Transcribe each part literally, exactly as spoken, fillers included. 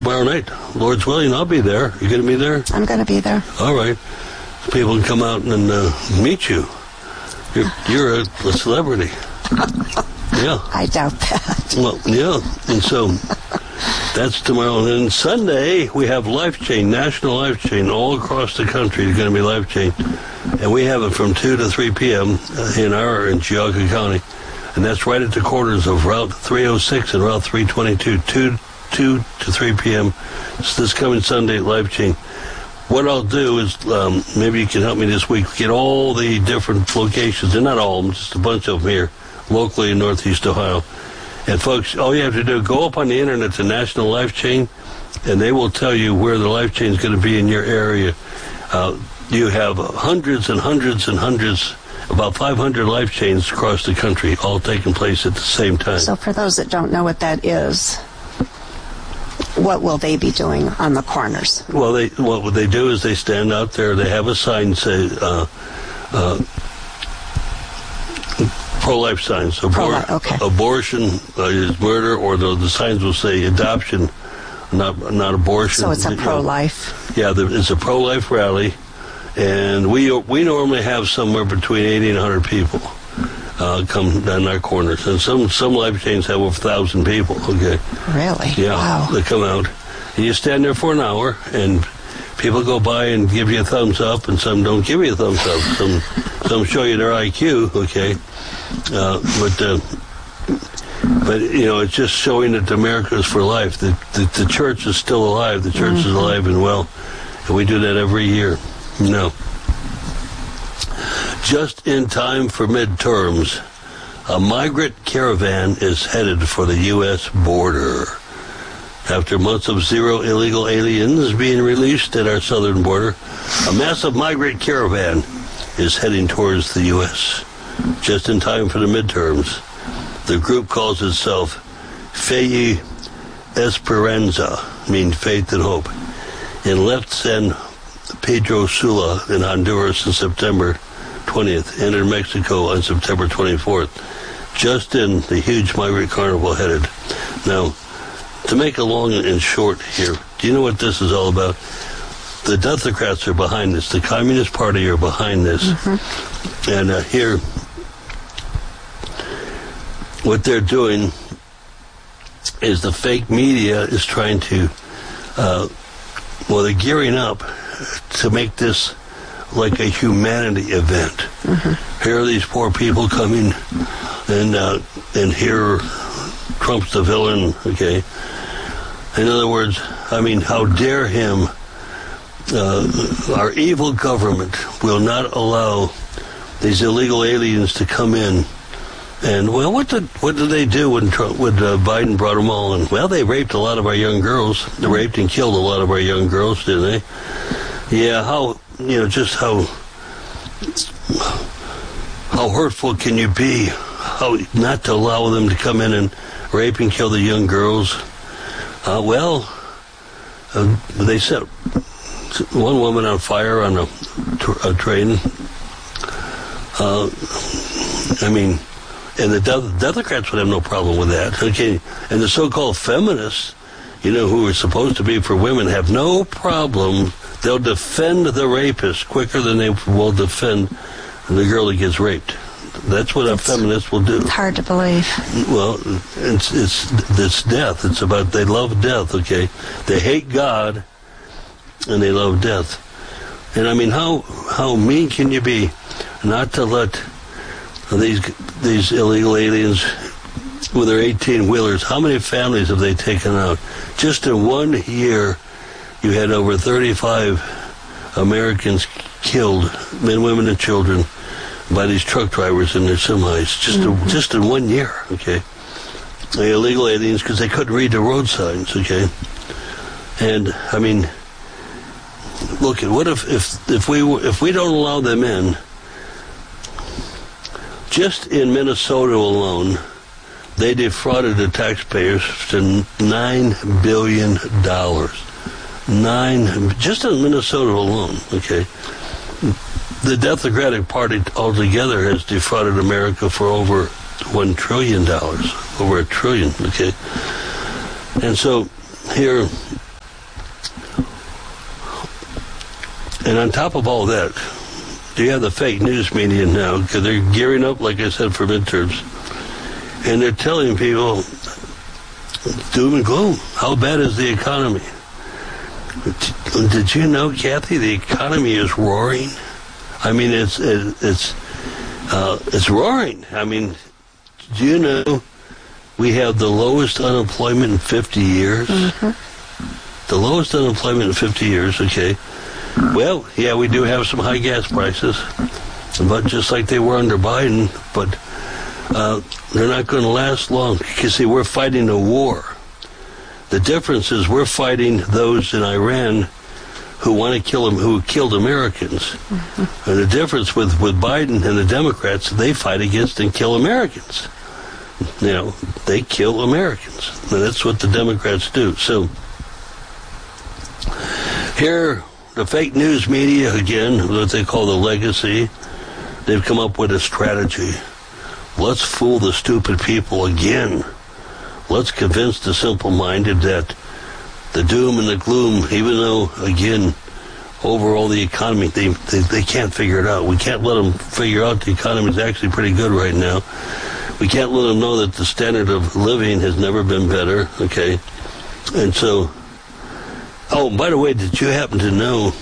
Tomorrow night, Lord's willing, I'll be there. You going to be there? I'm going to be there. All right. People can come out and uh, meet you. You're, you're a, a celebrity. Yeah. I doubt that. Well, yeah. And so that's tomorrow. And then Sunday, we have Life Chain, National Life Chain, all across the country. It's going to be Life Chain. And we have it from two to three p.m. in our, in Geauga County. And that's right at the corners of Route three oh six and Route three twenty-two, two to three p.m. So this coming Sunday at Life Chain. What I'll do is, um, maybe you can help me this week, get all the different locations, and not all of them, just a bunch of them here, locally in Northeast Ohio. And folks, all you have to do, go up on the internet to National Life Chain, and they will tell you where the Life Chain is going to be in your area. Uh, you have hundreds and hundreds and hundreds, about five hundred Life Chains across the country, all taking place at the same time. So for those that don't know what that is, what will they be doing on the corners? Well, they what they do is they stand out there. They have a sign say uh, uh, pro-life signs. Abor- pro-life, okay. Abortion uh, is murder, or the, the signs will say adoption, not not abortion. So it's a pro-life. Yeah, the, it's a pro-life rally, and we we normally have somewhere between eighty and one hundred people uh, come down our corners, and some some life chains have over a thousand people. Okay. Really? Yeah. Wow. They come out, and you stand there for an hour, and people go by and give you a thumbs up, and some don't give you a thumbs up. Some some show you their I Q. Okay. Uh, but uh, but you know, it's just showing that America is for life. That the, the, the church is still alive. The church mm-hmm. is alive and well, and we do that every year. You know. Just in time for midterms, a migrant caravan is headed for the U S border. After months of zero illegal aliens being released at our southern border, a massive migrant caravan is heading towards the U S just in time for the midterms. The group calls itself Fe Esperanza, meaning faith and hope. And left San Pedro Sula in Honduras in September twentieth, entered Mexico on September twenty-fourth. Just in the huge migrant carnival headed. Now, to make it long and short here, do you know what this is all about? The Democrats are behind this. The Communist Party are behind this. Mm-hmm. And uh, here, what they're doing is the fake media is trying to, uh, well, they're gearing up to make this like a humanity event. Mm-hmm. Here are these poor people coming, and uh, and here Trump's the villain, okay? In other words, I mean, how dare him? Uh, our evil government will not allow these illegal aliens to come in. And, well, what did what did they do when Trump, when uh, Biden brought them all in? Well, they raped a lot of our young girls. They raped and killed a lot of our young girls, didn't they? Yeah, how, you know, just how how hurtful can you be? How not to allow them to come in and rape and kill the young girls? Uh, well, uh, they set one woman on fire on a, a train. Uh, I mean, and the De- Democrats would have no problem with that. Okay, and the so-called feminists, you know, who are supposed to be for women, have no problem. They'll defend the rapist quicker than they will defend the girl that gets raped. That's what it's, a feminist will do. It's hard to believe. Well, it's it's it's death. It's about they love death. Okay, they hate God, and they love death. And I mean, how how mean can you be, not to let these these illegal aliens with their eighteen wheelers? How many families have they taken out? Just in one year, you had over thirty-five Americans killed, men, women, and children, by these truck drivers and their semis, just mm-hmm. to, just in one year. Okay, the illegal aliens because they couldn't read the road signs. Okay, and I mean, look at what if if if we if we don't allow them in. Just in Minnesota alone, they defrauded the taxpayers to nine billion dollars. Nine, just in Minnesota alone, okay? The Democratic Party altogether has defrauded America for over one trillion dollars. Over a trillion, okay? And so here, And on top of all that, you have the fake news media now, because they're gearing up, like I said, for midterms. And they're telling people, doom and gloom, how bad is the economy? Did you know, Kathy, the economy is roaring? I mean, it's it's uh, it's roaring. I mean, do you know we have the lowest unemployment in fifty years? Mm-hmm. The lowest unemployment in fifty years, okay. Well, yeah, we do have some high gas prices, but just like they were under Biden, but uh, they're not going to last long. You see, we're fighting a war. The difference is we're fighting those in Iran who want to kill them, who killed Americans. Mm-hmm. And the difference with, with Biden and the Democrats, they fight against and kill Americans. You know, they kill Americans. And that's what the Democrats do. So here, the fake news media, again, what they call the legacy, they've come up with a strategy. Let's fool the stupid people again. Let's convince the simple-minded that the doom and the gloom, even though, again, overall the economy, they, they they can't figure it out. We can't let them figure out the economy is actually pretty good right now. We can't let them know that the standard of living has never been better, okay? And so, oh, by the way, did you happen to know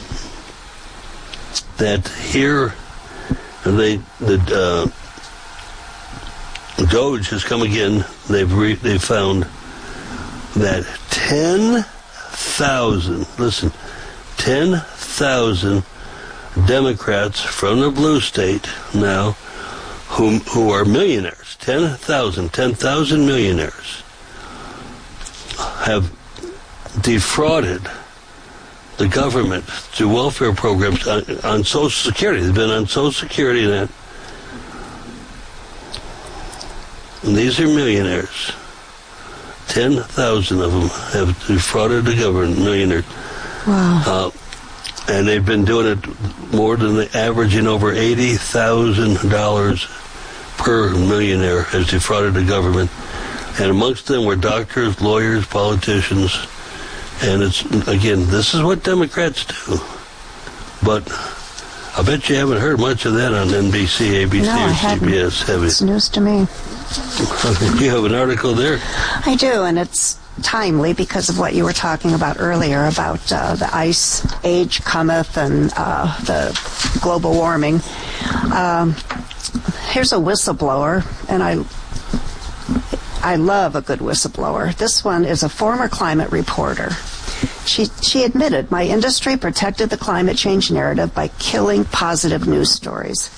that here, they, the, uh, Doge has come again. They've re- they found that ten thousand, listen, ten thousand Democrats from the blue state now, who who are millionaires, ten thousand, ten thousand millionaires, have defrauded the government through welfare programs on, on Social Security. They've been on Social Security and that. And these are millionaires. ten thousand of them have defrauded the government, millionaires. Wow. Uh, and they've been doing it more than the averaging over eighty thousand dollars per millionaire has defrauded the government. And amongst them were doctors, lawyers, politicians. And it's, again, this is what Democrats do. But I bet you haven't heard much of that on N B C, A B C, no, or C B S, have you? It's news to me. You have an article there? I do, and it's timely because of what you were talking about earlier about uh, the ice age cometh and uh, the global warming. Um, here's a whistleblower, and I I love a good whistleblower. This one is a former climate reporter. She she admitted, my industry protected the climate change narrative by killing positive news stories.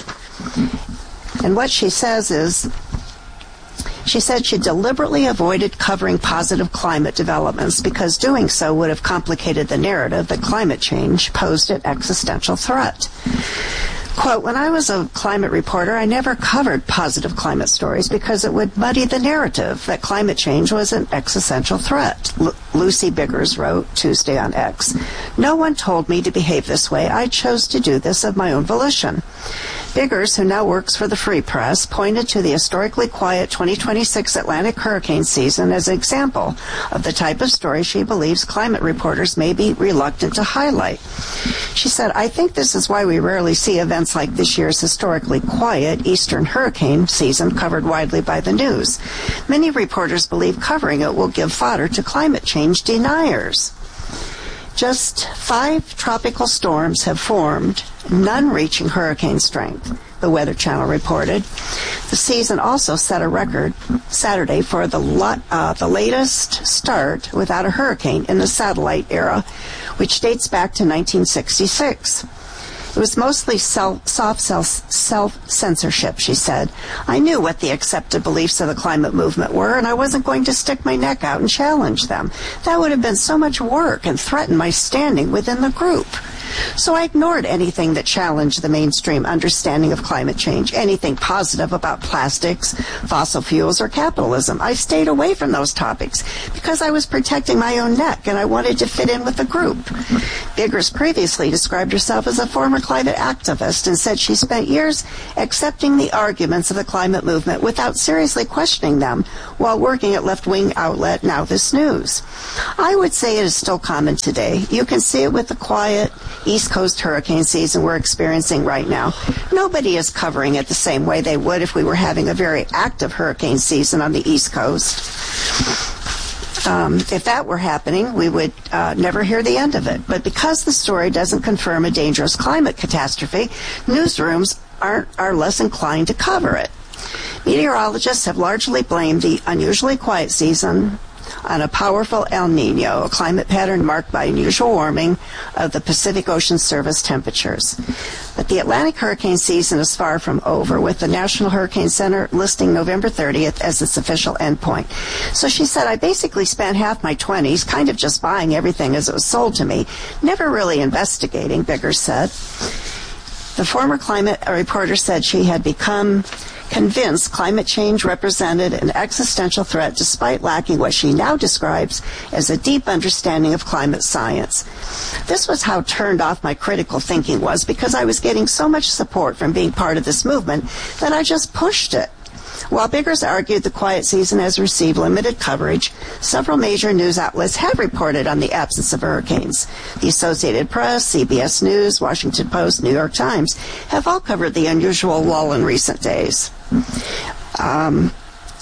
And what she says is, she said she deliberately avoided covering positive climate developments because doing so would have complicated the narrative that climate change posed an existential threat. Quote, when I was a climate reporter, I never covered positive climate stories because it would muddy the narrative that climate change was an existential threat. L- Lucy Biggers wrote Tuesday on X. No one told me to behave this way. I chose to do this of my own volition. Biggers, who now works for the Free Press, pointed to the historically quiet twenty twenty-six Atlantic hurricane season as an example of the type of story she believes climate reporters may be reluctant to highlight. She said, I think this is why we rarely see events like this year's historically quiet eastern hurricane season covered widely by the news. Many reporters believe covering it will give fodder to climate change deniers. Just five tropical storms have formed, none reaching hurricane strength, the Weather Channel reported. The season also set a record Saturday for the lot, uh, the latest start without a hurricane in the satellite era, which dates back to nineteen sixty-six. It was mostly self, soft self-censorship, she said. I knew what the accepted beliefs of the climate movement were, and I wasn't going to stick my neck out and challenge them. That would have been so much work and threatened my standing within the group. So I ignored anything that challenged the mainstream understanding of climate change, anything positive about plastics, fossil fuels, or capitalism. I stayed away from those topics because I was protecting my own neck and I wanted to fit in with the group. Biggers previously described herself as a former climate activist and said she spent years accepting the arguments of the climate movement without seriously questioning them while working at left-wing outlet Now This News. I would say it is still common today. You can see it with the quiet, East Coast hurricane season we're experiencing right now. Nobody is covering it the same way they would if we were having a very active hurricane season on the East Coast. Um, if that were happening, we would uh, never hear the end of it. But because the story doesn't confirm a dangerous climate catastrophe, newsrooms aren't, are less inclined to cover it. Meteorologists have largely blamed the unusually quiet season on a powerful El Nino, a climate pattern marked by unusual warming of the Pacific Ocean surface temperatures. But the Atlantic hurricane season is far from over, with the National Hurricane Center listing November thirtieth as its official endpoint. So she said, I basically spent half my twenties kind of just buying everything as it was sold to me, never really investigating, Biggers said. The former climate reporter said she had become convinced climate change represented an existential threat despite lacking what she now describes as a deep understanding of climate science. This was how turned off my critical thinking was, because I was getting so much support from being part of this movement that I just pushed it. While Biggers argued the quiet season has received limited coverage, several major news outlets have reported on the absence of hurricanes. The Associated Press, C B S News, Washington Post, New York Times have all covered the unusual lull in recent days. Um,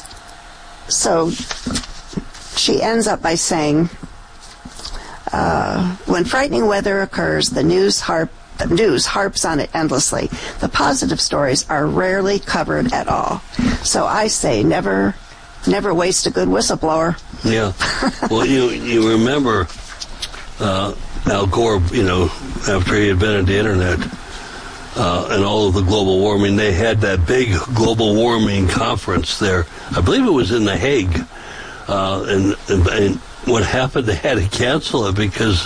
so she ends up by saying, uh, when frightening weather occurs, the news harp The news harps on it endlessly. The positive stories are rarely covered at all. So I say never never waste a good whistleblower. Yeah. Well, you you remember uh, Al Gore, you know, after he invented the Internet uh, and all of the global warming, they had that big global warming conference there. I believe it was in The Hague. Uh, and, and, and what happened, they had to cancel it because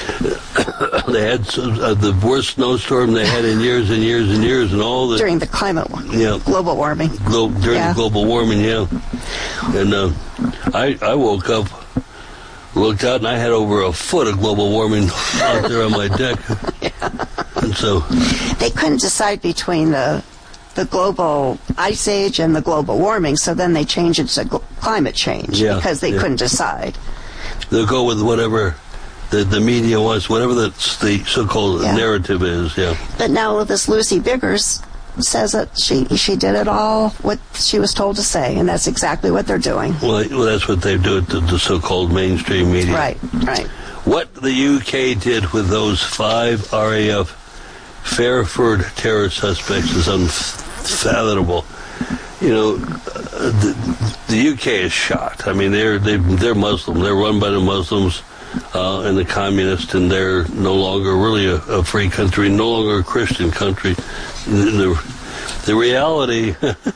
they had uh, the worst snowstorm they had in years and years and years, and all the during the climate, yeah, global warming. Glo- during yeah. the global warming, yeah. And uh, I I woke up, looked out, and I had over a foot of global warming out there on my deck. Yeah. And so they couldn't decide between the the global ice age and the global warming, so then they changed it to gl- climate change yeah, because they yeah. couldn't decide. They'll go with whatever the, the media wants, whatever the, the so-called yeah. narrative is, yeah. But now this Lucy Biggers says that she she did it all what she was told to say, and that's exactly what they're doing. Well, well that's what they do at the, the so-called mainstream media. Right, right. What the U K did with those five R A F Fairford terror suspects is unfathomable. You know, the, the U K is shocked. I mean, they're they, they're Muslim. They're run by the Muslims uh, and the communists, and they're no longer really a, a free country, no longer a Christian country. The, the reality,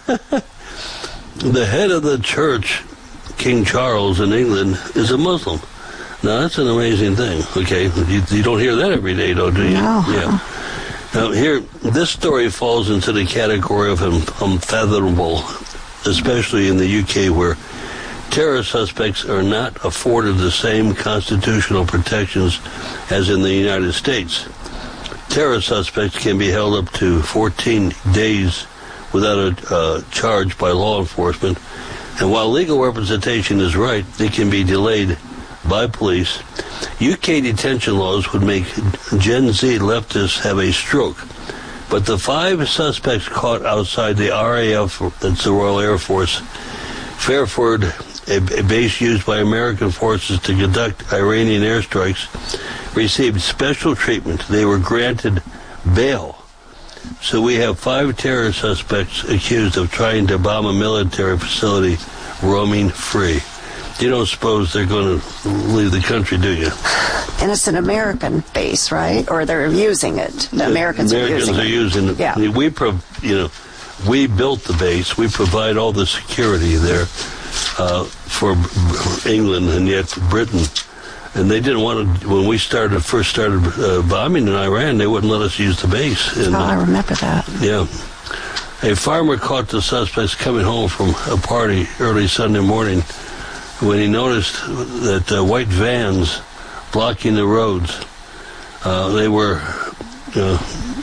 the head of the church, King Charles in England, is a Muslim. Now, that's an amazing thing, okay? You, you don't hear that every day, though, do you? No. Yeah. Now, here, this story falls into the category of un- unfathomable, especially in the U K, where terror suspects are not afforded the same constitutional protections as in the United States. Terror suspects can be held up to fourteen days without a uh, charge by law enforcement, and while legal representation is right, it can be delayed by police. U K detention laws would make Gen Z leftists have a stroke. But the five suspects caught outside the R A F, that's the Royal Air Force, Fairford, a, a base used by American forces to conduct Iranian airstrikes, received special treatment. They were granted bail. So we have five terror suspects accused of trying to bomb a military facility roaming free. You don't suppose they're going to leave the country, do you? And it's an American base, right? Or they're using it. The Americans, Americans are using are it. using it. Yeah. We, prov- you know, we built the base. We provide all the security there uh, for England and yet Britain. And they didn't want to, when we started, first started uh, bombing in Iran, they wouldn't let us use the base. And, oh, I remember that. Yeah. A farmer caught the suspects coming home from a party early Sunday morning when he noticed that uh, white vans blocking the roads. Uh, they were, uh,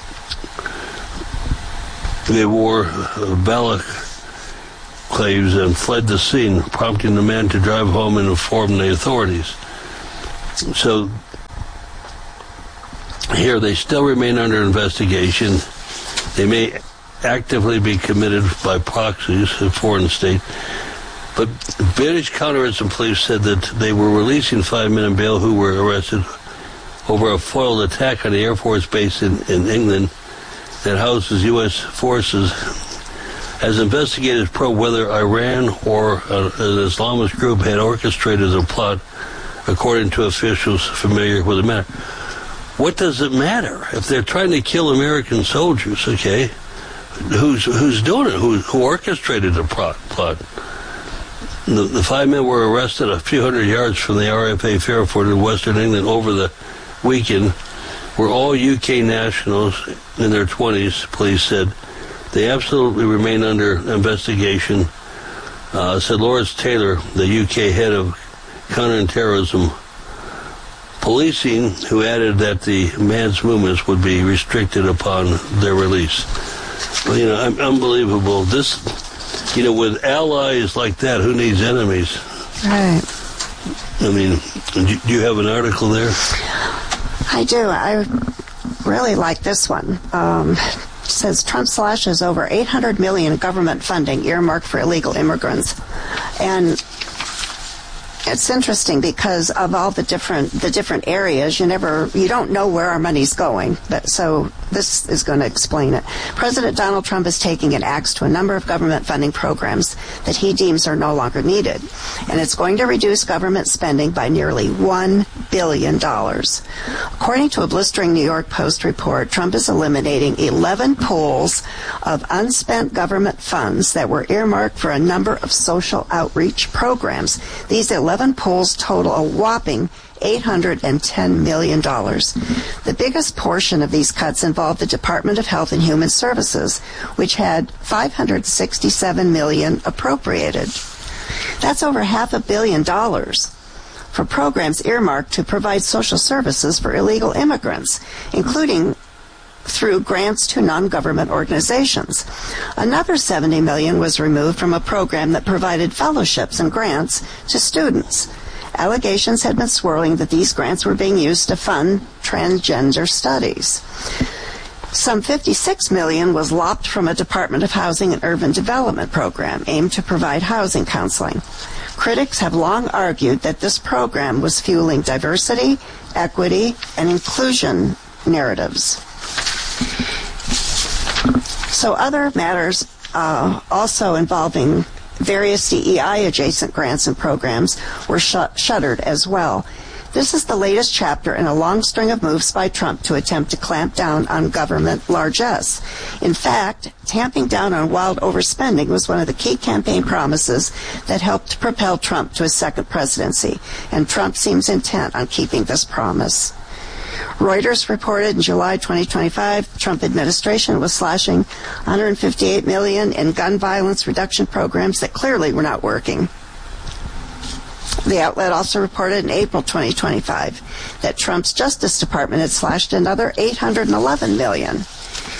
they wore uh, balaclavas and fled the scene, prompting the men to drive home and inform the authorities. So here they still remain under investigation. They may actively be committed by proxies of foreign state. But British counterterrorism police said that they were releasing five men on bail who were arrested over a foiled attack on the Air Force base in, in England that houses U S forces, as investigators probe whether Iran or uh, an Islamist group had orchestrated the plot, according to officials familiar with the matter. What does it matter if they're trying to kill American soldiers? Okay, who's who's doing it? Who who orchestrated the plot? plot? The, the five men were arrested a few hundred yards from the R F A Fairford in Western England over the weekend. Were all U K nationals in their twenties. Police said they absolutely remain under investigation. Uh, said Lawrence Taylor, the U K head of counterterrorism policing, who added that the man's movements would be restricted upon their release. Well, you know, un- unbelievable. This, you know, with allies like that, who needs enemies? Right. I mean, do you have an article there? I do. I really like this one. Um, it says Trump slashes over eight hundred million dollars government funding earmarked for illegal immigrants. And it's interesting because of all the different the different areas, you never you don't know where our money's going. But so this is going to explain it. President Donald Trump is taking an axe to a number of government funding programs that he deems are no longer needed, and it's going to reduce government spending by nearly one billion dollars. According to a blistering New York Post report, Trump is eliminating eleven pools of unspent government funds that were earmarked for a number of social outreach programs. These eleven pools total a whopping eight hundred ten million dollars. The biggest portion of these cuts involved the Department of Health and Human Services, which had five hundred sixty-seven million dollars appropriated. That's over half a billion dollars for programs earmarked to provide social services for illegal immigrants, including through grants to non-government organizations. Another seventy million dollars was removed from a program that provided fellowships and grants to students. Allegations had been swirling that these grants were being used to fund transgender studies. Some fifty-six million dollars was lopped from a Department of Housing and Urban Development program aimed to provide housing counseling. Critics have long argued that this program was fueling diversity, equity, and inclusion narratives. So other matters uh, also involving various D E I-adjacent grants and programs were sh- shuttered as well. This is the latest chapter in a long string of moves by Trump to attempt to clamp down on government largesse. In fact, tamping down on wild overspending was one of the key campaign promises that helped propel Trump to his second presidency, and Trump seems intent on keeping this promise. Reuters reported in July twenty twenty-five, the Trump administration was slashing one hundred fifty-eight million dollars in gun violence reduction programs that clearly were not working. The outlet also reported in April twenty twenty-five that Trump's Justice Department had slashed another eight hundred eleven million dollars.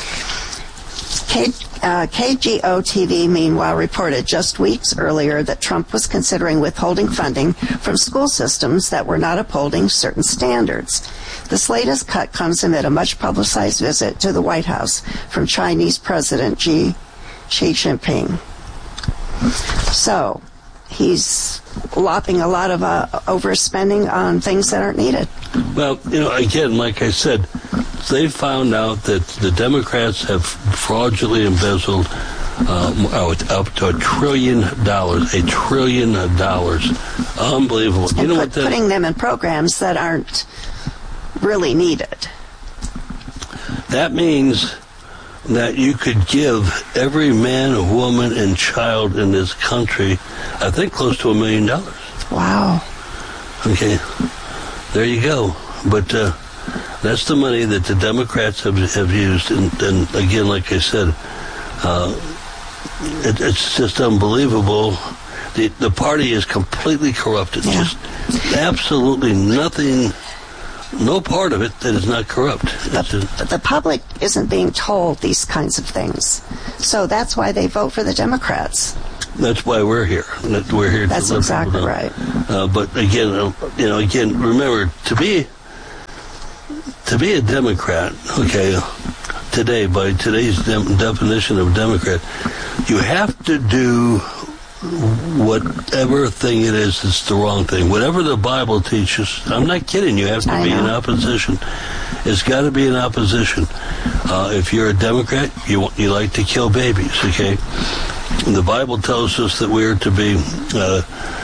K, uh, K G O T V, meanwhile, reported just weeks earlier that Trump was considering withholding funding from school systems that were not upholding certain standards. This latest cut comes amid a much-publicized visit to the White House from Chinese President Xi, Xi Jinping. So, he's lopping a lot of uh, overspending on things that aren't needed. Well, you know, again, like I said, they found out that the Democrats have fraudulently embezzled uh, up to a trillion dollars, a trillion dollars. Unbelievable. And you know put, what that, putting them in programs that aren't really needed. That means that you could give every man, woman, and child in this country, I think, close to a million dollars. Wow. Okay, there you go. But uh, that's the money that the Democrats have, have used. And, and again, like I said, uh, it, it's just unbelievable. The, the party is completely corrupted. Yeah. Just absolutely nothing. No part of it that is not corrupt. The, a, the public isn't being told these kinds of things. So that's why they vote for the Democrats. That's why we're here. We're here. That's to let exactly people know. right. Uh, but again, uh, you know, again, remember, to be to be a Democrat, okay, today, by today's de- definition of Democrat, you have to do whatever thing it is that's the wrong thing. Whatever the Bible teaches, I'm not kidding, you have to I be know. in opposition. It's got to be in opposition. Uh, if you're a Democrat, you you like to kill babies, okay? The Bible tells us that we are to be uh,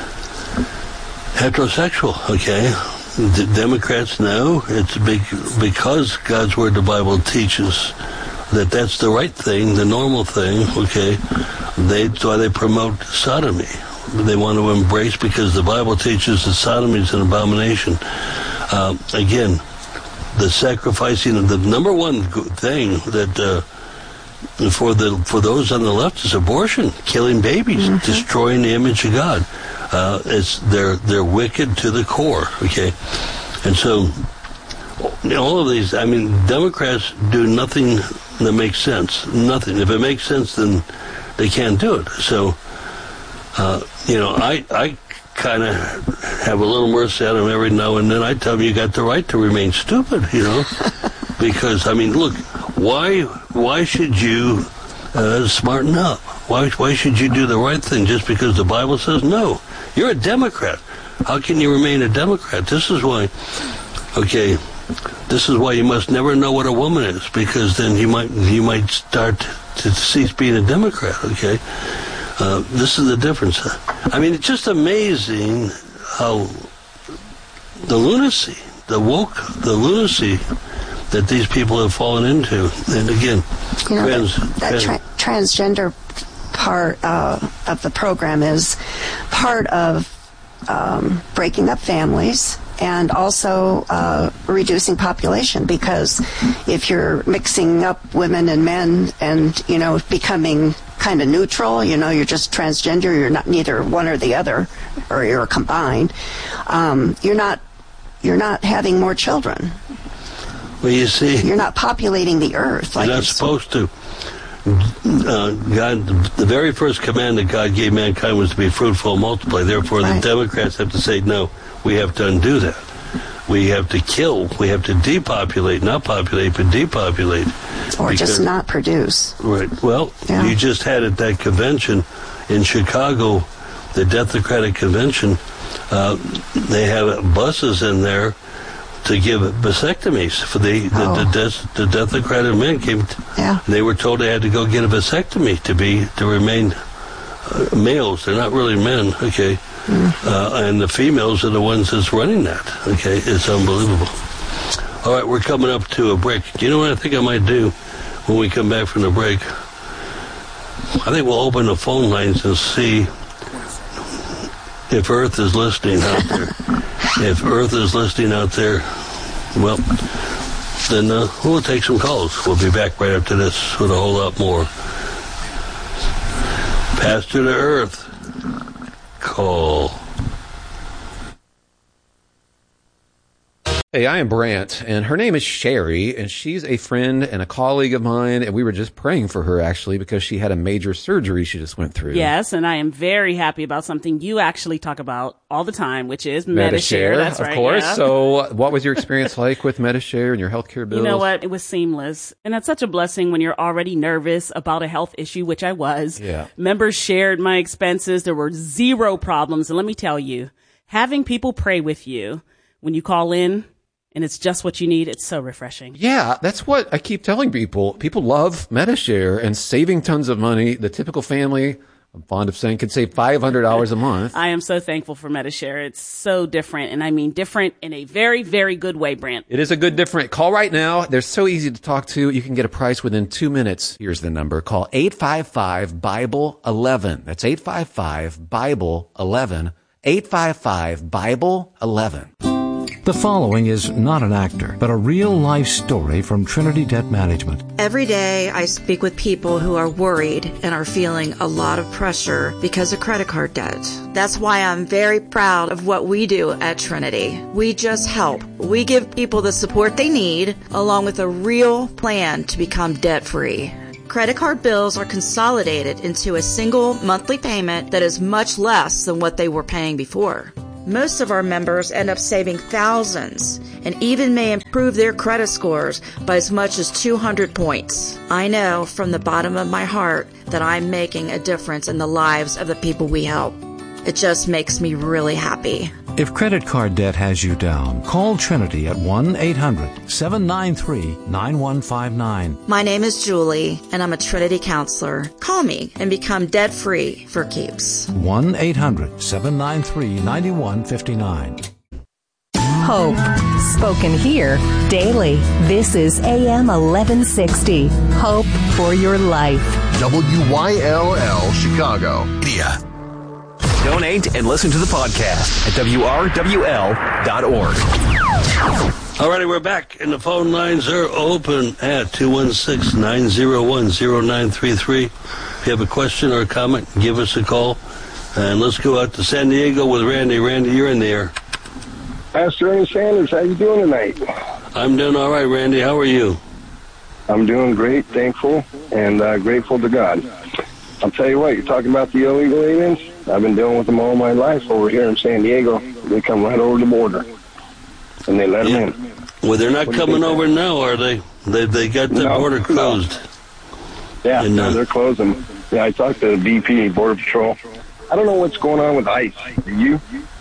heterosexual, okay? The Democrats know it's big because God's Word, the Bible, teaches that that's the right thing, the normal thing, okay? They, that's why they promote sodomy. They want to embrace, because the Bible teaches that sodomy is an abomination. Uh, again, the sacrificing of the number one thing that uh, for the for those on the left is abortion, killing babies, mm-hmm. destroying the image of God. Uh, it's they're they're wicked to the core. Okay, and so you know, all of these. I mean, Democrats do nothing that makes sense. Nothing. If it makes sense, then they can't do it. So uh, you know, I I kind of have a little mercy on them every now and then. I tell them, you got the right to remain stupid. You know, because I mean, look, why why should you uh, smarten up? Why why should you do the right thing just because the Bible says no? You're a Democrat. How can you remain a Democrat? This is why, okay, this is why you must never know what a woman is, because then you might you might start to cease being a Democrat, okay? Uh, this is the difference. I mean, it's just amazing how the lunacy, the woke, the lunacy that these people have fallen into. And again, you know, trans, that, that tra- transgender part uh, of the program is part of um, breaking up families and also uh, reducing population, because if you're mixing up women and men and, you know, becoming kind of neutral, you know, you're just transgender, you're not neither one or the other, or you're combined, um, you're not you're not having more children. Well, you see, you're not populating the earth. Like you're not supposed to. Uh, God, the very first command that God gave mankind was to be fruitful and multiply. Therefore, right. The Democrats have to say, no, we have to undo that. We have to kill. We have to depopulate, not populate, but depopulate. Or because, just not produce. Right. Well, yeah. You just had at that convention in Chicago, the Democratic Convention, uh, they have buses in there to give vasectomies for the the, oh. the, the, the Democratic men came. T- yeah. They were told they had to go get a vasectomy to be to remain uh, males. They're not really men. Okay. Mm-hmm. Uh, and the females are the ones that's running that. Okay, it's unbelievable. All right, we're coming up to a break. Do you know what I think I might do when we come back from the break? I think we'll open the phone lines and see if Earth is listening out there. If Earth is listening out there, well, then uh, we'll take some calls. We'll be back right after this with a whole lot more. Pastor to Earth. Call. Hey, I am Brant, and her name is Sherry, and she's a friend and a colleague of mine, and we were just praying for her, actually, because she had a major surgery she just went through. Yes, and I am very happy about something you actually talk about all the time, which is Medi-Share. That's of right, course. yeah. So what was your experience like with Medi-Share and your healthcare bills? You know what? It was seamless. And that's such a blessing when you're already nervous about a health issue, which I was. Yeah. Members shared my expenses. There were zero problems. And let me tell you, having people pray with you when you call in, and it's just what you need, it's so refreshing. Yeah, that's what I keep telling people. People love Medi-Share and saving tons of money. The typical family, I'm fond of saying, could save five hundred dollars a month. I am so thankful for Medi-Share. It's so different, and I mean different in a very, very good way, Brant. It is a good different. Call right now. They're so easy to talk to. You can get a price within two minutes. Here's the number. Call eight five five, Bible eleven. That's eight five five, Bible eleven. eight five five, Bible eleven. The following is not an actor, but a real-life story from Trinity Debt Management. Every day I speak with people who are worried and are feeling a lot of pressure because of credit card debt. That's why I'm very proud of what we do at Trinity. We just help. We give people the support they need, along with a real plan to become debt-free. Credit card bills are consolidated into a single monthly payment that is much less than what they were paying before. Most of our members end up saving thousands and even may improve their credit scores by as much as two hundred points. I know from the bottom of my heart that I'm making a difference in the lives of the people we help. It just makes me really happy. If credit card debt has you down, call Trinity at one eight hundred seven nine three nine one five nine. My name is Julie, and I'm a Trinity counselor. Call me and become debt-free for keeps. one eight hundred seven nine three nine one five nine. Hope, spoken here daily. This is A M eleven sixty. Hope for your life. W Y L L Chicago. Media. Donate and listen to the podcast at W R W L dot org. All righty, we're back, and the phone lines are open at two one six, nine zero one, zero nine three three. If you have a question or a comment, give us a call. And let's go out to San Diego with Randy. Randy, you're in the air. Pastor Ernie Sanders, how you doing tonight? I'm doing all right, Randy. How are you? I'm doing great, thankful, and uh, grateful to God. I'll tell you what, you're talking about the illegal aliens. I've been dealing with them all my life over here in San Diego. They come right over the border, and they let yeah. them in. Well, they're not coming over now, are they? They they got the no, border closed. No. Yeah, and, uh, no, they're closing. Yeah, I talked to the B P, Border Patrol. I don't know what's going on with ICE. Do you?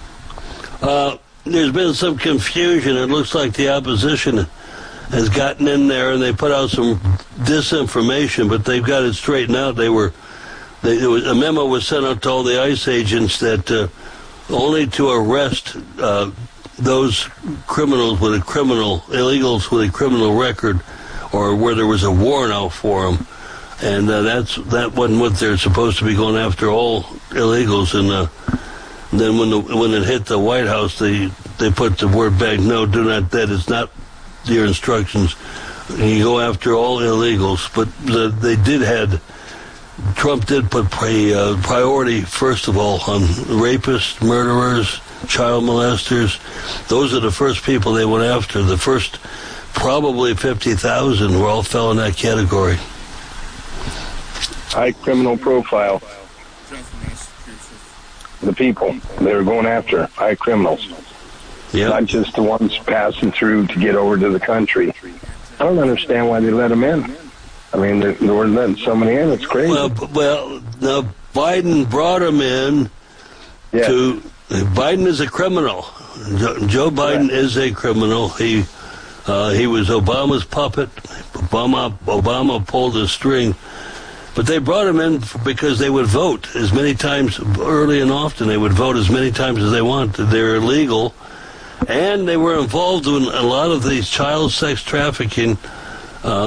Uh, there's been some confusion. It looks like the opposition has gotten in there, and they put out some disinformation, but they've got it straightened out. They were, they, there was, a memo was sent out to all the ICE agents that uh, only to arrest uh, those criminals with a criminal, illegals with a criminal record, or where there was a warrant out for them. And uh, that's that wasn't what they're supposed to be going after, all illegals. And uh, then when the, when it hit the White House, they they put the word back, no, do not, that is not your instructions. You go after all illegals. But the, they did had, Trump did put pri- uh, priority, first of all, on rapists, murderers, child molesters. Those are the first people they went after. The first probably fifty thousand were all fell in that category. High criminal profile. The people they were going after, high criminals. Yep. Not just the ones passing through to get over to the country. I don't understand why they let them in. I mean, they, they were letting so many in. It's crazy. Well, well, now Biden brought them in yeah. to. Biden is a criminal. Joe, Joe Biden yeah. is a criminal. He uh, he was Obama's puppet. Obama Obama pulled his string. But they brought him in because they would vote as many times, early and often. They would vote as many times as they wanted. They're illegal. And they were involved in a lot of these child sex trafficking. Uh,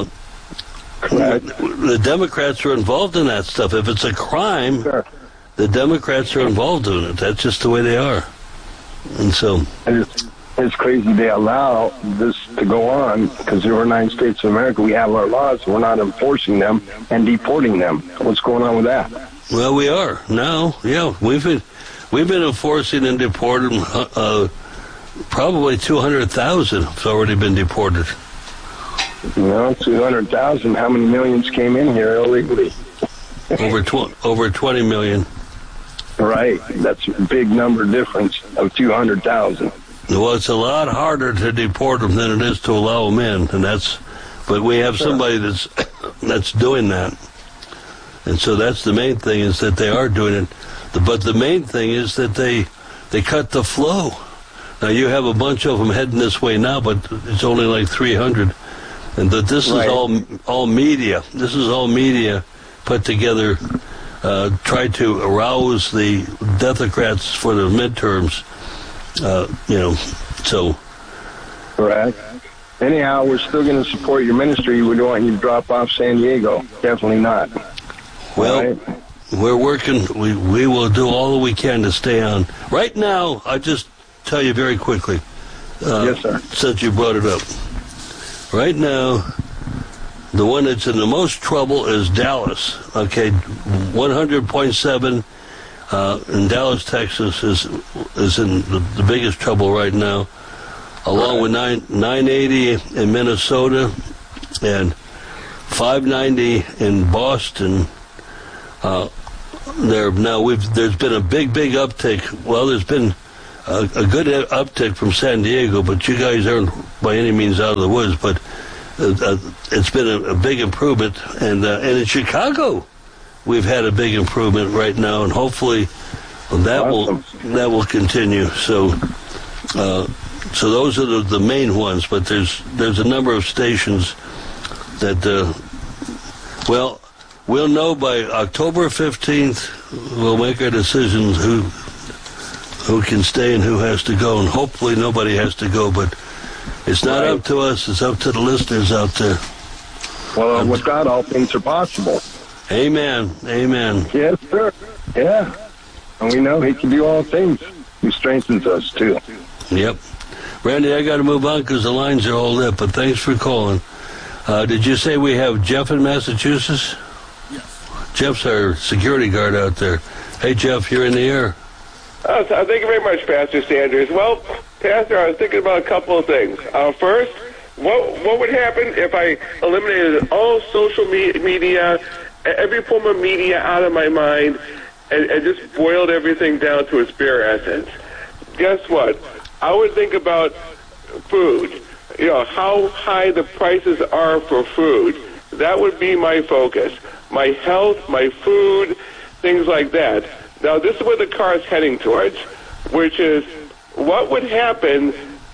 the Democrats are involved in that stuff. If it's a crime, sure. the Democrats are involved in it. That's just the way they are. And so... It's, it's crazy they allow this to go on because we're the United States of America. We have our laws. We're not enforcing them and deporting them. What's going on with that? Well, we are now. Yeah, we've been we've been enforcing and deporting. Uh, probably two hundred thousand have already been deported. You know, two hundred thousand. How many millions came in here illegally? over tw- over twenty million. Right. That's a big number difference of two hundred thousand. Well, it's a lot harder to deport them than it is to allow them in, and that's. But we have sure. somebody that's that's doing that, and so that's the main thing is that they are doing it. But the main thing is that they they cut the flow. Now you have a bunch of them heading this way now, but it's only like three hundred, and that this right. is all all media. This is all media put together, uh, try to arouse the Democrats for the midterms. Uh, you know, so. Correct. Anyhow, we're still going to support your ministry. We don't want you to drop off San Diego. Definitely not. Well, right? we're working. We we will do all that we can to stay on. Right now, I'll just tell you very quickly. Uh, yes, sir. Since you brought it up. Right now, the one that's in the most trouble is Dallas. Okay, one hundred point seven. Uh, in Dallas, Texas, is is in the, the biggest trouble right now, along with nine nine eighty in Minnesota and five ninety in Boston. Uh, there now we've there's been a big big uptick. Well, there's been a, a good uptick from San Diego, but you guys aren't by any means out of the woods. But uh, uh, it's been a, a big improvement, and uh, and in Chicago, we've had a big improvement right now, and hopefully that awesome. will that will continue. So, uh, so those are the, the main ones. But there's there's a number of stations that, uh, well, we'll know by October fifteenth. We'll make our decisions who who can stay and who has to go, and hopefully nobody has to go. But it's not right. up to us; it's up to the listeners out there. Well, um, with God, all things are possible. Amen. Amen. Yes, sir. Yeah. And we know He can do all things. He strengthens us, too. Yep. Randy, I got to move on because the lines are all lit, but thanks for calling. Uh, did you say we have Jeff in Massachusetts? Yes. Jeff's our security guard out there. Hey, Jeff, you're in the air. Uh, thank you very much, Pastor Sanders. Well, Pastor, I was thinking about a couple of things. Uh, first, what what would happen if I eliminated all social me- media, every form of media out of my mind, and, and just boiled everything down to its bare essence? Guess what? I would think about food. You know, how high the prices are for food. That would be my focus. My health, my food, things like that. Now, this is where the car is heading towards, which is what would happen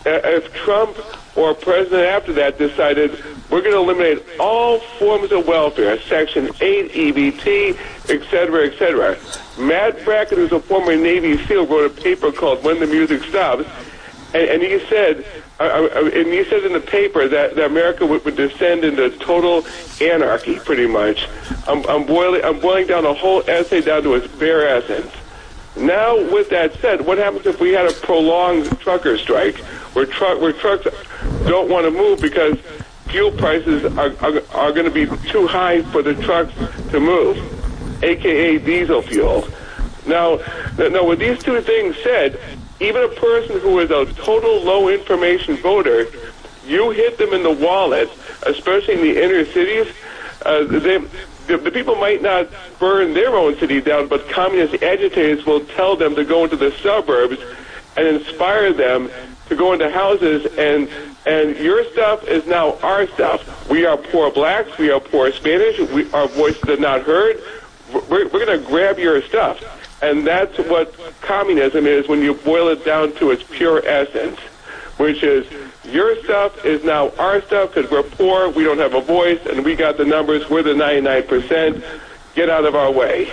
if Trump or president after that decided we're going to eliminate all forms of welfare, Section eight, E B T, et cetera, et cetera. Matt Brackett, who's a former Navy SEAL, wrote a paper called When the Music Stops, and, and he said, uh, and he said in the paper that, that America would, would descend into total anarchy, pretty much. I'm, I'm boiling, I'm boiling down the whole essay down to its bare essence. Now, with that said, what happens if we had a prolonged trucker strike, where truck, where trucks don't want to move because fuel prices are are, are going to be too high for the trucks to move, a k a diesel fuel. Now, now, with these two things said, even a person who is a total low information voter, you hit them in the wallet, especially in the inner cities, uh, they, the, the people might not burn their own city down, but communist agitators will tell them to go into the suburbs and inspire them to go into houses, and and your stuff is now our stuff. We are poor blacks, we are poor Spanish, we, our voices are not heard. We're, we're going to grab your stuff. And that's what communism is when you boil it down to its pure essence, which is your stuff is now our stuff because we're poor, we don't have a voice, and we got the numbers, we're the ninety-nine percent. Get out of our way.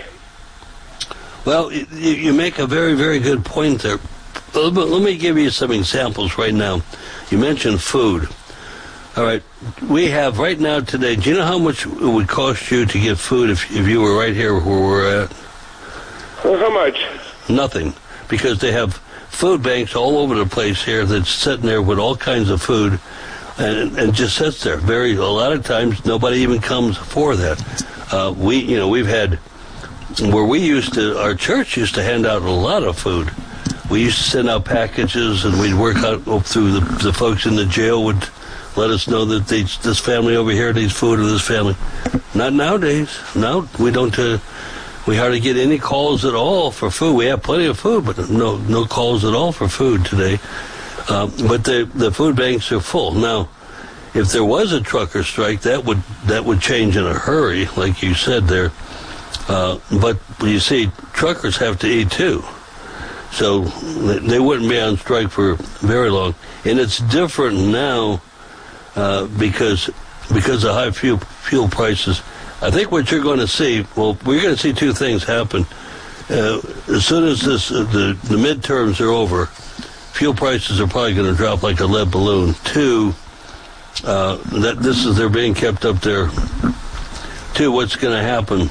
Well, you, you make a very, very good point there. Let me give you some examples right now. You mentioned food. All right, we have right now today, do you know how much it would cost you to get food if, if you were right here where we're at? Well, how much? Nothing, because they have food banks all over the place here that's sitting there with all kinds of food, and and just sits there. Very a lot of times nobody even comes for that. Uh, we you know we've had where we used to our church used to hand out a lot of food. We used to send out packages, and we'd work out through the the folks in the jail would let us know that they, this family over here needs food, or this family. Not nowadays. No, we don't. Uh, We hardly get any calls at all for food. We have plenty of food, but no no calls at all for food today. Uh, but the the food banks are full. Now, if there was a trucker strike, that would that would change in a hurry, like you said there. Uh, but you see, truckers have to eat too, so they wouldn't be on strike for very long. And it's different now uh, because because of high fuel fuel prices. I think what you're going to see, well, we're going to see two things happen. Uh, as soon as this, uh, the, the midterms are over, fuel prices are probably going to drop like a lead balloon. Two, uh, that this is, they're being kept up there. Two, what's going to happen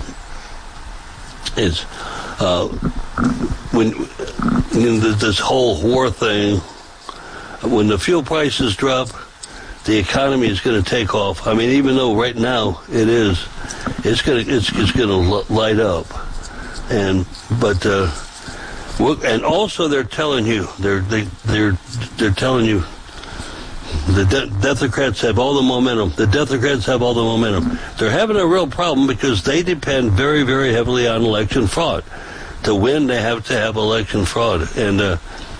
is uh, when, when this whole war thing, when the fuel prices drop, the economy is going to take off. I mean, even though right now it is, it's going to it's, it's going to light up, and but uh, and also they're telling you they're they, they're they're telling you the de- Democrats have all the momentum. The Democrats have all the momentum. They're having a real problem because they depend very very heavily on election fraud. To win, they have to have election fraud, and uh,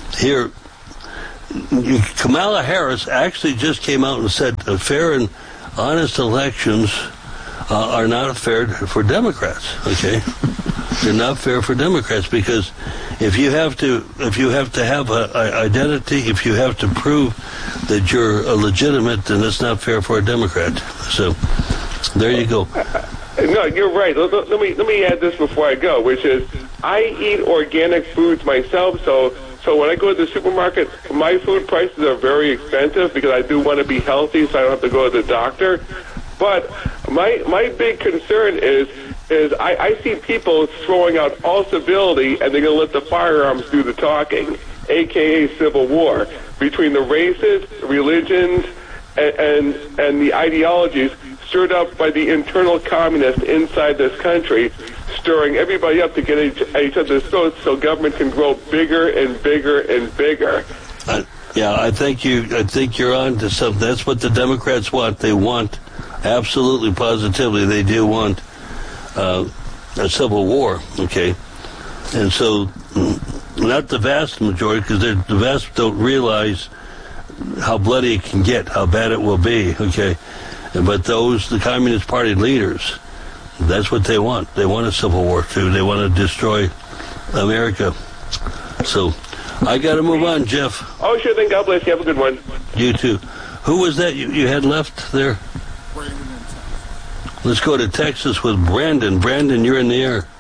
here, you, Kamala Harris actually just came out and said uh, fair and honest elections uh, are not fair for Democrats. Okay, they're not fair for Democrats because if you have to, if you have to have an identity, if you have to prove that you're a legitimate, then it's not fair for a Democrat. So there you go. No, you're right. Let, let me let me add this before I go, which is I eat organic foods myself, so. So when I go to the supermarket, my food prices are very expensive because I do want to be healthy, so I don't have to go to the doctor. But my my big concern is is I, I see people throwing out all civility, and they're going to let the firearms do the talking, a k a civil war, between the races, religions, and and, and the ideologies stirred up by the internal communists inside this country, stirring everybody up to get each, each other's throats so government can grow bigger and bigger and bigger. Uh, yeah, I think you. I think you're on to something. That's what the Democrats want. They want, absolutely, positively, they do want uh, a civil war. Okay, and so not the vast majority, because the vast don't realize how bloody it can get, how bad it will be. Okay, but those, the Communist Party leaders, that's what they want. They want a civil war, too. They want to destroy America. So, I got to move on, Jeff. Oh, sure thing. God bless you. Have a good one. You, too. Who was that you, you had left there? Let's go to Texas with Brandon. Brandon, you're in the air.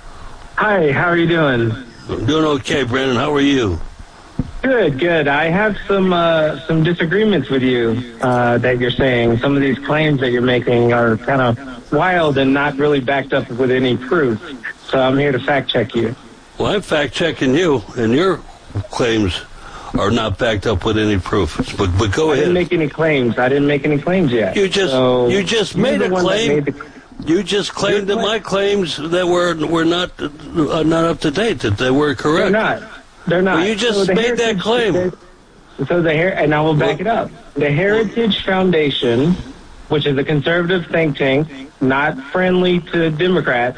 Hi, how are you doing? I'm doing okay, Brandon. How are you? Good, good. I have some uh, some disagreements with you uh, that you're saying. Some of these claims that you're making are kind of wild and not really backed up with any proof. So I'm here to fact check you. Well, I'm fact checking you, and your claims are not backed up with any proof. But but go I ahead. I didn't make any claims. I didn't make any claims yet. You just so you just made a claim. Made the, you just claimed that my claims that were were not uh, not up to date. That they were correct. They're not. They're not. Well, you just so made that claim. So the Her- and I will back it up. The Heritage Foundation, which is a conservative think tank, not friendly to Democrats,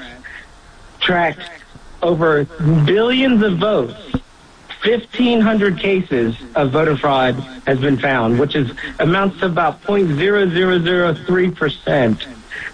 tracked over billions of votes. fifteen hundred cases of voter fraud has been found, which is amounts to about zero point zero zero zero three percent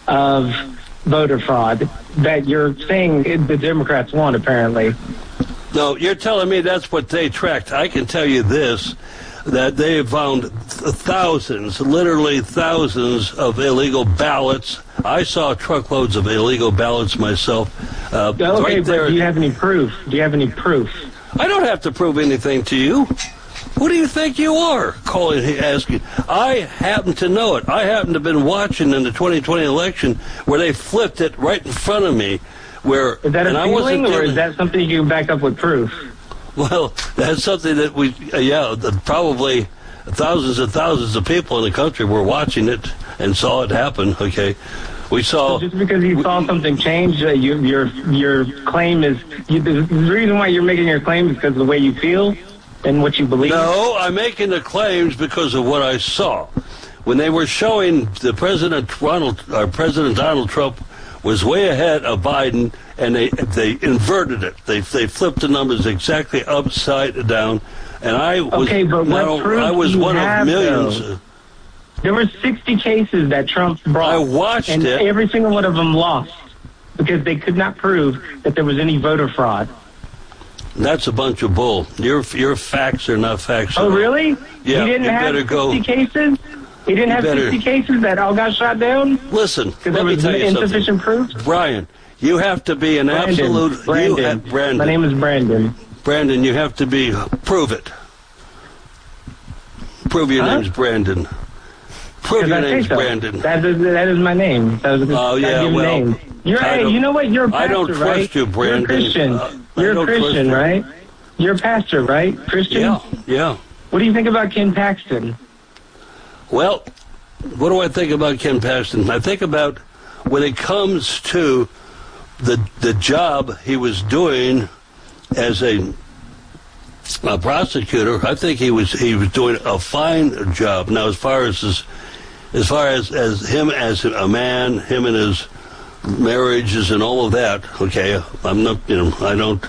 of voter fraud that you're saying the Democrats want, apparently. No, you're telling me that's what they tracked. I can tell you this, that they have found th- thousands, literally thousands of illegal ballots. I saw truckloads of illegal ballots myself. Uh, okay, right but there. Do you have any proof? Do you have any proof? I don't have to prove anything to you. Who do you think you are calling, asking? I happen to know it. I happen to have been watching in the twenty twenty election where they flipped it right in front of me. Where, is that a feeling, or is that something you can back up with proof? Well, that's something that we, uh, yeah, the, probably thousands and thousands of people in the country were watching it and saw it happen. Okay, we saw. So just because you we, saw something change, uh, you, your your claim is you, the reason why you're making your claim is because of the way you feel and what you believe. No, I'm making the claims because of what I saw when they were showing the President Ronald, or President Donald Trump was way ahead of Biden, and they they inverted it. They they flipped the numbers exactly upside down, and I was okay, but what no, proof I was do you one have, of millions. Though? There were sixty cases that Trump brought. I watched and it. Every single one of them lost because they could not prove that there was any voter fraud. That's a bunch of bull. Your your facts are not facts. Oh, really? Yeah, you didn't you have better sixty go. cases. He didn't have better, sixty cases that all got shot down? Listen, Because let there me was tell you insufficient something. proof? Brian, you have to be an Brandon, absolute... Brandon. You have, Brandon. My name is Brandon. Brandon, you have to be... Prove it. Prove your huh? name's Brandon. Prove your I name's so. Brandon. That is, that is my name. That was a oh, yeah, well... Name. You're, hey, you know what? You're a pastor, I don't trust right? you, Brandon. You're a Christian. Uh, You're a Christian, right? You're a pastor, right? Christian? Yeah, yeah. What do you think about Ken Paxton? Well, what do I think about Ken Paxton? I think about when it comes to the the job he was doing as a, a prosecutor. I think he was he was doing a fine job. Now, as far as his, as far as, as him as a man, him and his marriages and all of that. Okay, I'm not. You know, I don't.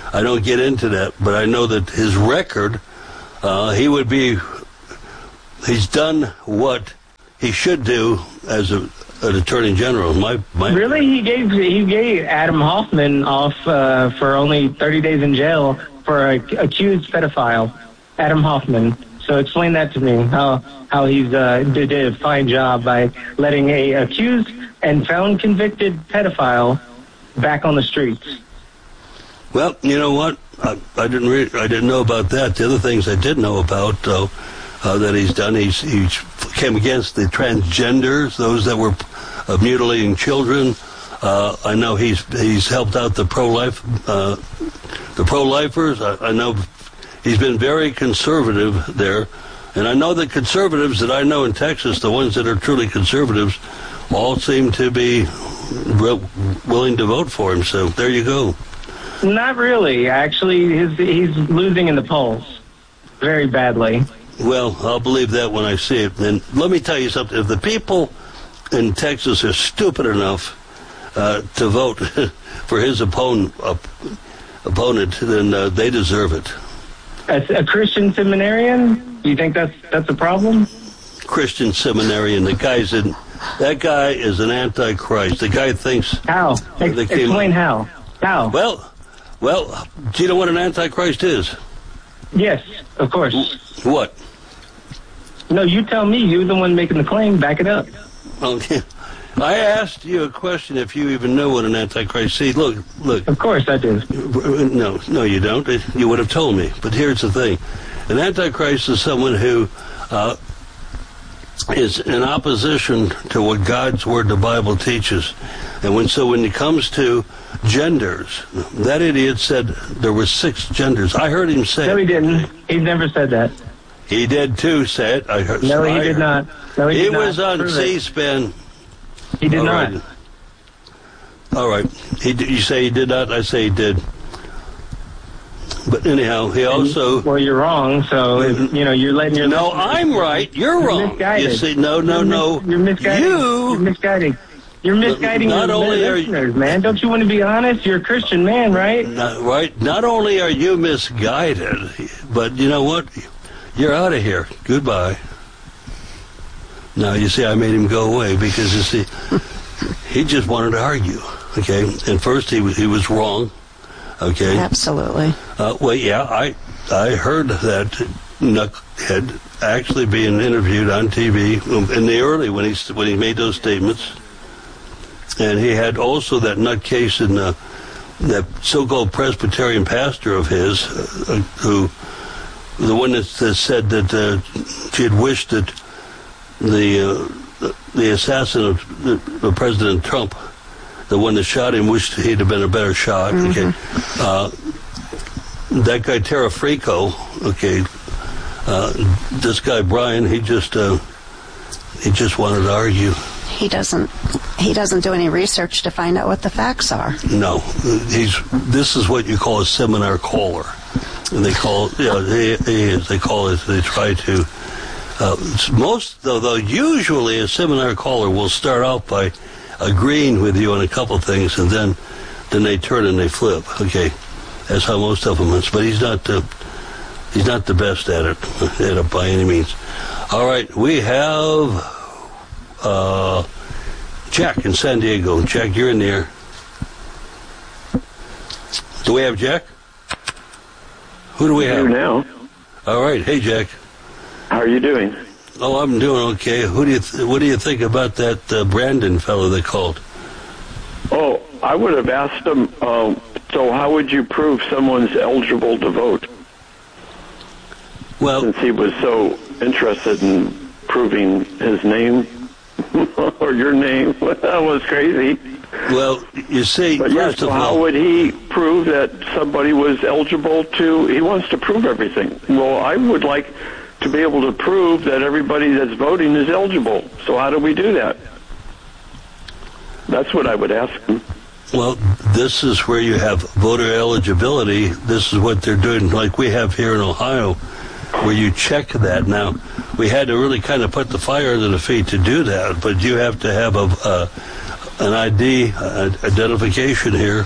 I don't get into that, but I know that his record, uh, he would be, he's done what he should do as a, an attorney general. My, my really, he gave he gave Adam Hoffman off uh, for only thirty days in jail for a accused pedophile, Adam Hoffman. So explain that to me. How how he's uh, did, did a fine job by letting a accused and found convicted pedophile back on the streets. Well, you know what? I, I didn't re- I didn't know about that. The other things I did know about, though, uh, that he's done, he's he came against the transgenders, those that were uh, mutilating children. Uh, I know he's he's helped out the pro-life uh, the pro-lifers. I, I know he's been very conservative there, and I know the conservatives that I know in Texas, the ones that are truly conservatives, all seem to be re- willing to vote for him. So there you go. Not really. Actually, his, he's losing in the polls very badly. Well, I'll believe that when I see it. And let me tell you something. If the people in Texas are stupid enough uh, to vote for his opponent, uh, opponent then uh, they deserve it. As a Christian seminarian, do you think that's that's a problem? Christian seminarian. The guy's in. That guy is an antichrist. The guy thinks. How? Ex- explain how. How? Well, well, do you know what an antichrist is? Yes, of course. What? No, you tell me. You're the one making the claim. Back it up. Okay. I asked you a question if you even know what an antichrist. See, look, look. Of course I do. No, no, you don't. You would have told me. But here's the thing: an antichrist is someone who uh, is in opposition to what God's word, the Bible, teaches. And when so when it comes to genders, that idiot said there were six genders. I heard him say. No, he didn't. He never said that. He did too. Say it. I heard. No, he I did heard. not. No, he, he did not. was on Prove C-SPAN. It. He did All not. Right. All right. He did, you say he did not. I say he did. But anyhow, he also. Well, you're wrong. So if, you know you're letting your. No, I'm right. You're, you're wrong. Misguided. You see, no, no, you're no. Mis- you're misguiding. You. You're misguiding. You're misguiding Not your only are listeners, man. Don't you want to be honest? You're a Christian man, right? Not, right. Not only are you misguided, but you know what? You're out of here. Goodbye. Now, you see, I made him go away because, you see, he just wanted to argue, okay? And first, he was, he was wrong, okay? Absolutely. Uh, well, yeah, I I heard that knuckhead actually being interviewed on T V in the early, when he, when he made those statements. And he had also that nutcase in uh, that so-called Presbyterian pastor of his, uh, who, the one that, that said that uh, she had wished that the uh, the assassin of the, uh, President Trump, the one that shot him, wished he'd have been a better shot. Mm-hmm. Okay, uh, that guy Terrafrico. Okay, uh, this guy Brian, he just uh, he just wanted to argue. He doesn't. He doesn't do any research to find out what the facts are. No, he's. This is what you call a seminar caller. And they call, you know, he, he is. They call it. They try to. Uh, most, though, though, usually a seminar caller will start out by agreeing with you on a couple things, and then, then they turn and they flip. Okay, that's how most of them is. But he's not. Uh, he's not the best at it, at it by any means. All right, we have. Uh, Jack in San Diego. Jack, you're in the air. Do we have Jack? Who do we have? now. All right. Hey, Jack. How are you doing? Oh, I'm doing okay. Who do you? Th- what do you think about that uh, Brandon fellow they called? Oh, I would have asked him. Uh, so, how would you prove someone's eligible to vote? Well, since he was so interested in proving his name. Or your name. That was crazy. Well, you see, but yes, so how would he prove that somebody was eligible to... He wants to prove everything. Well, I would like to be able to prove that everybody that's voting is eligible. So how do we do that? That's what I would ask him. Well, this is where you have voter eligibility. This is what they're doing, like we have here in Ohio, where you check that. Now, we had to really kind of put the fire under the feet to do that, but you have to have a uh, an I D uh, identification here,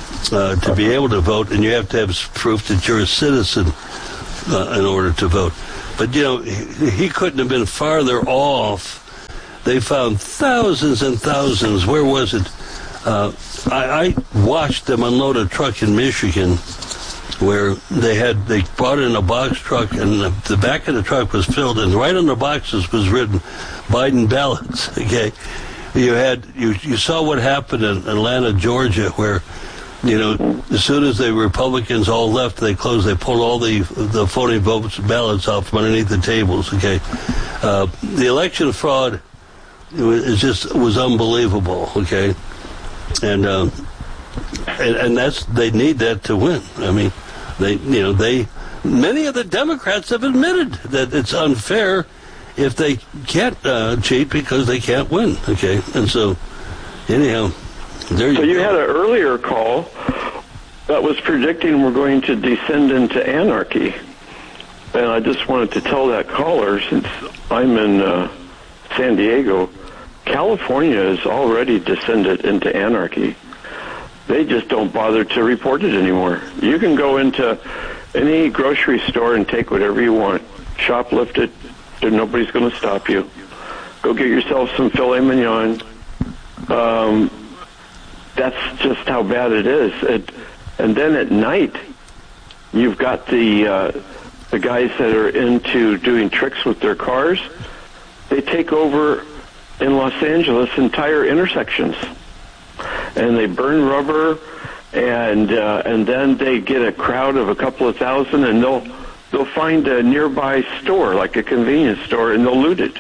uh, to be able to vote, and you have to have proof that you're a citizen uh, in order to vote. But, you know, he, he couldn't have been farther off. They found thousands and thousands. Where was it? Uh, I, I watched them unload a truck in Michigan where they had, they brought in a box truck, and the, the back of the truck was filled, and right on the boxes was written Biden ballots, okay? You had, you, you saw what happened in Atlanta, Georgia, where, you know, as soon as the Republicans all left, they closed, they pulled all the the phony votes, ballots out from underneath the tables, okay? Uh, the election fraud, it was, it just was unbelievable, okay? And, um, and, and that's, they need that to win. I mean, they, you know, they, many of the Democrats have admitted that it's unfair if they can't uh, cheat because they can't win, okay? And so, anyhow, there you so go. you had an earlier call that was predicting we're going to descend into anarchy. And I just wanted to tell that caller, since I'm in uh, San Diego, California has already descended into anarchy. They just don't bother to report it anymore. You can go into any grocery store and take whatever you want. Shoplift it. Nobody's going to stop you. Go get yourself some filet mignon. Um, that's just how bad it is. It, and then at night, you've got the uh, the guys that are into doing tricks with their cars. They take over in Los Angeles entire intersections, and they burn rubber, and uh, and then they get a crowd of a couple of thousand, and they'll they'll find a nearby store, like a convenience store, and they'll loot it.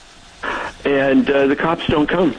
And uh, the cops don't come.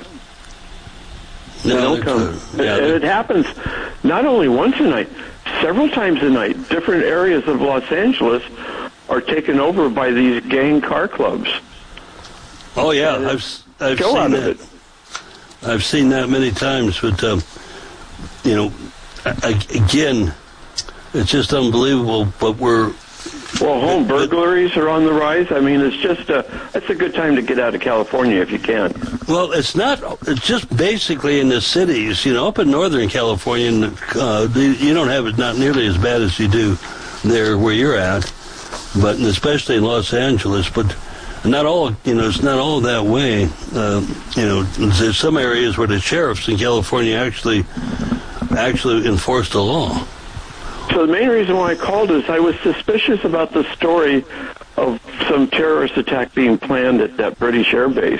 They No, don't come. uh, yeah, and it happens not only once a night, several times a night. Different areas of Los Angeles are taken over by these gang car clubs. Oh, yeah, I've, I've Go out seen of that. it. I've seen that many times, but, um, you know, I, again, it's just unbelievable, but we're... Well, home burglaries are on the rise. I mean, it's just a, it's a good time to get out of California if you can. Well, it's not, it's just basically in the cities, you know, up in Northern California, uh, you don't have it not nearly as bad as you do there where you're at, but especially in Los Angeles, but not all, you know, it's not all that way. Uh, you know, there's some areas where the sheriffs in California actually, actually enforce the law. So the main reason why I called is I was suspicious about the story of some terrorist attack being planned at that British air base.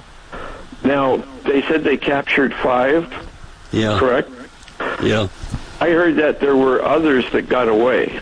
Now, they said they captured five, yeah. correct? Yeah. I heard that there were others that got away.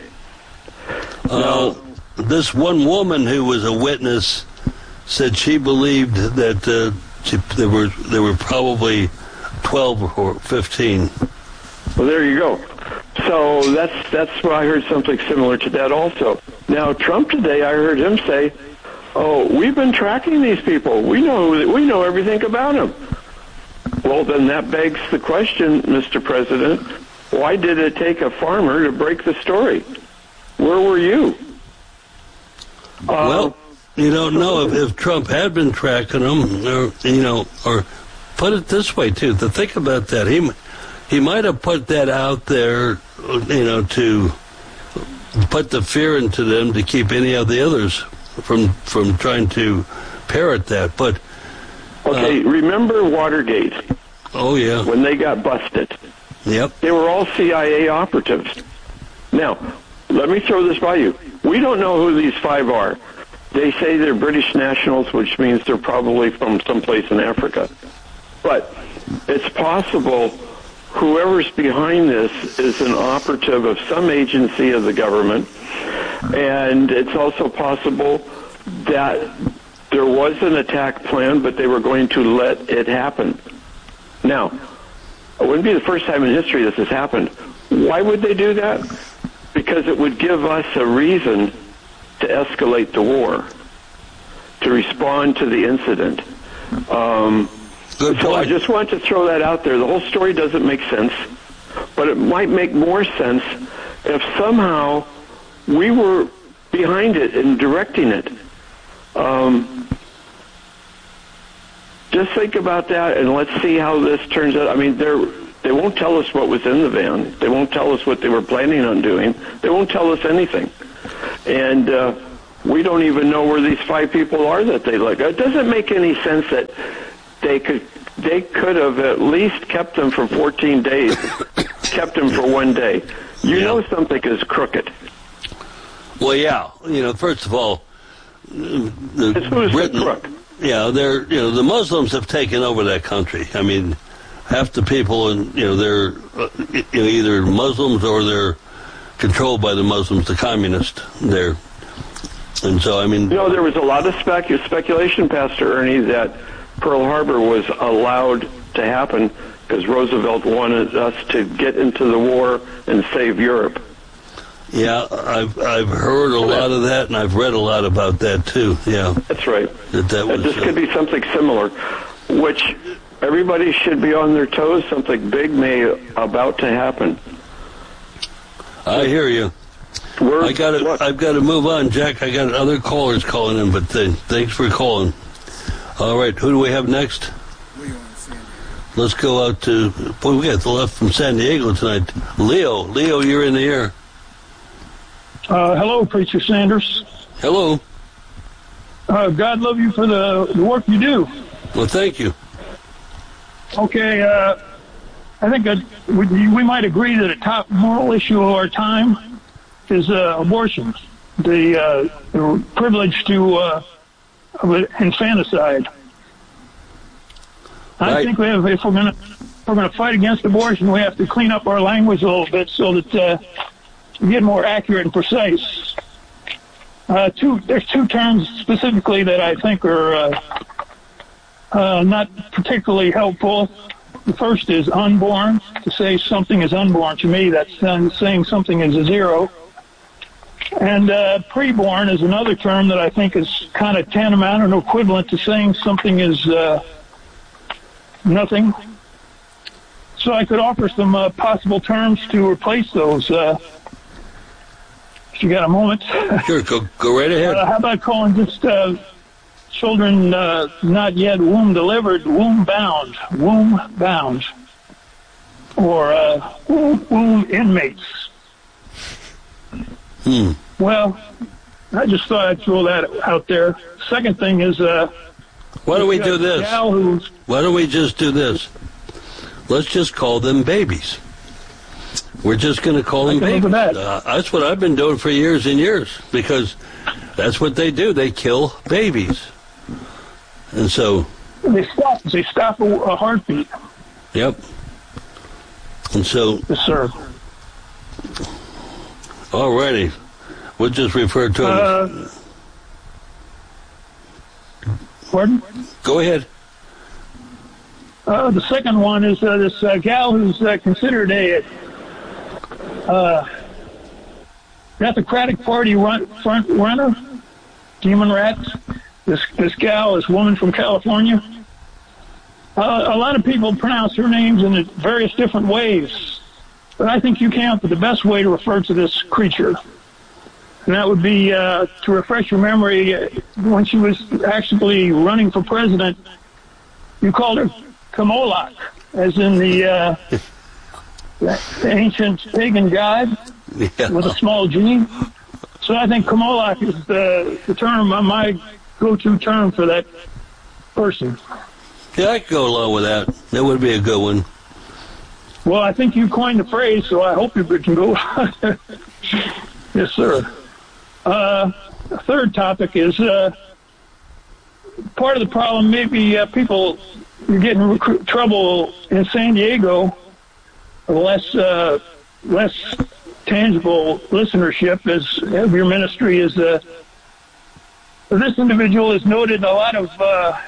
Uh, this one woman who was a witness said she believed that uh, she, there were there were probably twelve or fifteen. Well, there you go. So that's that's why I heard something similar to that also. Now, Trump today, I heard him say, "Oh, we've been tracking these people. We know we know everything about them." Well, then that begs the question, Mister President, why did it take a farmer to break the story? Where were you? Well, uh, you don't know if, if Trump had been tracking them, or you know, or put it this way too. To think about that, he he might have put that out there, you know, to put the fear into them to keep any of the others from from trying to parrot that. But okay, uh, remember Watergate? Oh yeah, when they got busted. Yep, they were all C I A operatives. Now, let me throw this by you. We don't know who these five are. They say they're British nationals, which means they're probably from someplace in Africa. But it's possible whoever's behind this is an operative of some agency of the government, and it's also possible that there was an attack plan, but they were going to let it happen. Now, it wouldn't be the first time in history this has happened. Why would they do that? Because it would give us a reason to escalate the war, to respond to the incident. Um, so I just want to throw that out there. The whole story doesn't make sense, but it might make more sense if somehow we were behind it and directing it. Um, just think about that, and let's see how this turns out. I mean, they're They won't tell us what was in the van. They won't tell us what they were planning on doing. They won't tell us anything. And uh, we don't even know where these five people are that they like. It doesn't make any sense that they could they could have at least kept them for fourteen days, kept them for one day. You yeah. know something is crooked. Well, yeah. You know, first of all, the Britain, crook? yeah, they're you know the Muslims have taken over that country. I mean, half the people, and you know, they're uh, you know, either Muslims or they're controlled by the Muslims, the communists. There, and so I mean, you know, there was a lot of spec- speculation, Pastor Ernie, that Pearl Harbor was allowed to happen because Roosevelt wanted us to get into the war and save Europe. Yeah, I've I've heard a lot of that, and I've read a lot about that too. Yeah, that's right. That that was, this uh, could be something similar, which everybody should be on their toes. Something big may about to happen. I hear you. We're, I got to. I've got to move on, Jack. I got other callers calling in, but th- thanks for calling. All right, who do we have next? Let's go out to. Boy, we got the left from San Diego tonight. Leo, Leo, you're in the air. Uh, hello, Preacher Sanders. Hello. Uh, God love you for the, the work you do. Well, thank you. Okay, uh, I think that we, we might agree that a top moral issue of our time is uh, abortion, the, uh, the privilege to uh, of infanticide. I right. think we have, if we're going to we're going to fight against abortion, we have to clean up our language a little bit so that uh, we get more accurate and precise. Uh, two, there's two terms specifically that I think are uh, uh, not particularly helpful. The first is unborn. To say something is unborn, to me, that's saying something is a zero. And uh, preborn is another term that I think is kind of tantamount and equivalent to saying something is uh, nothing. So I could offer some uh, possible terms to replace those. Uh, if you got a moment. Sure, go, go right ahead. Uh, how about calling just uh, children uh, not yet womb delivered, womb bound, womb bound, or uh, womb, womb inmates? Hmm. Well, I just thought I'd throw that out there. Second thing is, uh, why don't we do this? Why don't we just do this? Let's just call them babies. We're just going to call them babies. That. Uh, that's what I've been doing for years and years, because that's what they do. They kill babies. And so... They stop, they stop a, a heartbeat. Yep. And so... Yes, sir. All righty. We'll just refer to them. Uh, pardon? Go ahead. Uh, the second one is uh, this uh, gal who's uh, considered a uh, Democratic Party run, front runner, Demon Rat. This this gal, this woman from California. Uh, a lot of people pronounce her names in various different ways, but I think you came up with the best way to refer to this creature. And that would be, uh, to refresh your memory, uh, when she was actually running for president, you called her Kamolak, as in the, uh, the ancient pagan god yeah. with a small g. So I think Kamolak is the, the term, uh, my go-to term for that person. Yeah, I could go along with that. That would be a good one. Well, I think you coined the phrase, so I hope you can go. Yes, sir. Uh, the third topic is uh, part of the problem. Maybe uh, people are getting in rec- trouble in San Diego, less uh, less tangible listenership as of your ministry is. Uh, this individual is noted a lot of. Uh,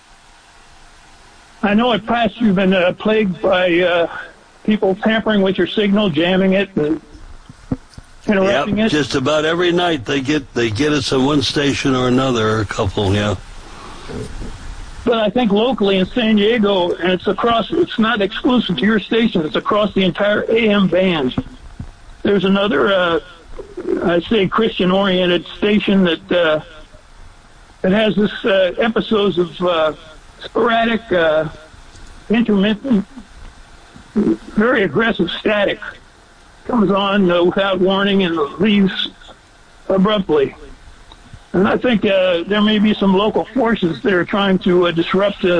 I know at past you've been uh, plagued by uh, people tampering with your signal, jamming it, and interrupting yep, it. Just about every night they get they get us on one station or another, or a couple, yeah. But I think locally in San Diego, and it's across, it's not exclusive to your station, it's across the entire A M band. There's another, uh, I say, Christian-oriented station that uh, that has this uh, episodes of uh, sporadic, uh, intermittent very aggressive static. Comes on uh, without warning and leaves abruptly. And I think uh, there may be some local forces that are trying to uh, disrupt uh,